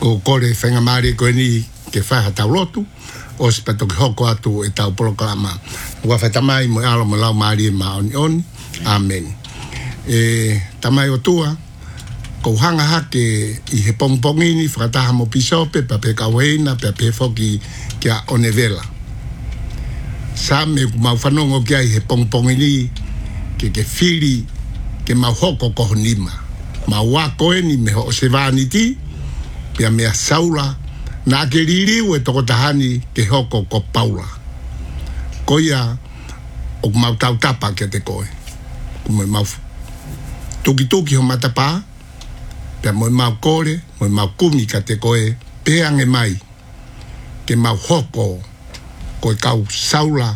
ko kore whenga maare koe ni ke whaha tau lotu, o se pato ke hoko atu e tau polokalama. Ua whai tamai mo alo mo lau maare ma oni oni. Amen. Tamai o tua, ko hanga hake i he pongpongini, whakataha mo pisope, pa pe kauheina, pa pe foki kia onevela. Sa me mau whanongo kia i he pongpongini, ke whiri, ke mau hoko koho nima. Mau wako ni me ho se vaniti, pia mea saula, na ke ririu e toko tahani ke hoko ko paula. Koia, o mau tau tapa kia te koe. Kume mau tuki ho matapa, pia mo mau kore, mo mau kumi ka te koe, peange mai, ke mau hoko, koe kau saula,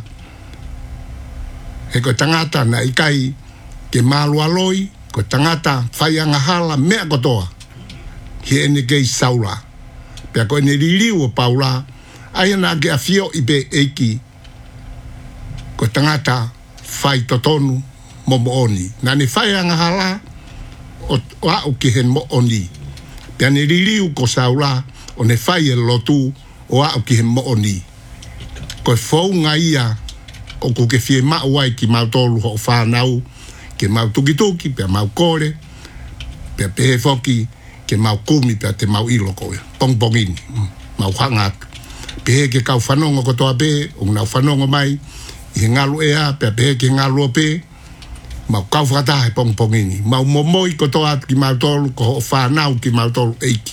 he koe tangata na ikai, ke malu aloi, koe tangata, whaianga hala, mea kotoa, he ene kei saula, pia koe ne ririu o paula, aia na ke awhio i pe eiki, koe tangata, whai totonu, mo oni. Na ne whaianga hala, o au ki hen mo oni. Pia ne ririu ko saula, o ne whai e lotu, o au ki hen mo oni. Koe whaunga ia, o ko ke fie mau wai ki mau tolu ho whanau, ke mau tukituki, pia mau kore, pia pehe foki, ke mau kumi, pia te mau ilo koe. Pongpongini, mau hangatu. Pehe ke kau whanongo kotoa pe, o nau whanongo mai, i he ngalu ea, pia pehe ke ngalu o pe, mau kau whakatahe pongpongini. Mau momoi kotoa ki mau tolu, ko ho whanau ki mau tolu eiki.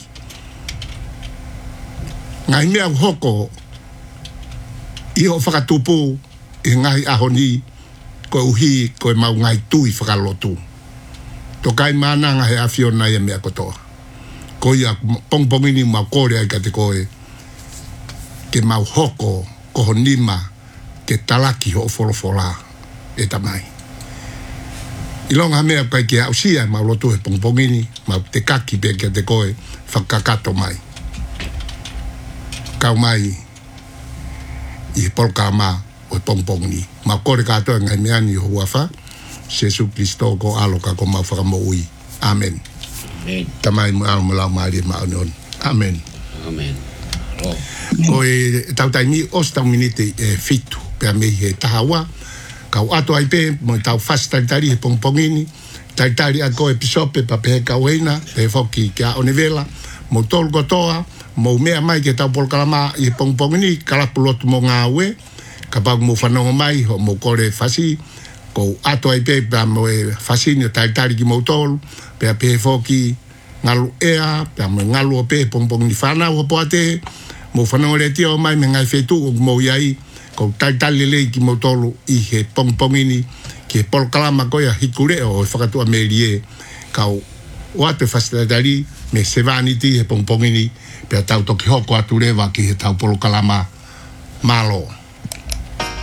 Ngai mea hoko, i ho whakatupu, i ngai ahoni, koe uhi, koe mau ngai tui whakalotu. Tokai mananga he awhiona ia mea kotoa. Koe ia pongpongini mau kore ai ka te koe, ke mau hoko, koho nima, ke talaki ho wholofola, e tamai. Ilonga mea kai ke ausia, mau lotu he pongpongini, mau te kaki pe ke te koe, whakakato mai. Kau mai, i polka ma o pongpongini. Ma kore katoa ngai meani o huafa, Jesu Christo ko aloka ko mau whakamo ui. Amen. Amen. Tamai mo alo mo lau maari ma onon. Amen. Amen. Koe tau taimi os tau minite fitu, pea mei he tahawa, kau ato ai pe, mo tau fast taritari he pongpongini, taritari a koe pisope pa pehe kauheina, pehe foki kia onevela, mo tolu kotoa, mo mea mai ke tau polkalama i pongpongini, kalapulotu mo ngā ue, ka pau mo whanongo mai, ho mo kore fasi, ko ato ai pe, pea mo e fasini o taritari ki mo tolu, pea pehe foki ngalu ea, pea mo ngalu o pe, pongpongini whanau ho poate, mo whanongo re tia o mai, me ngai whetu o mo iai, ko taritari lei ki mo tolu i he pongpongini, ki he polkalama koia hikureo o whakatua merie, kau o atu whastatari, me sevaniti he pongpongini, pea tau toki hoko atu rewa ki he tau polokalama malo.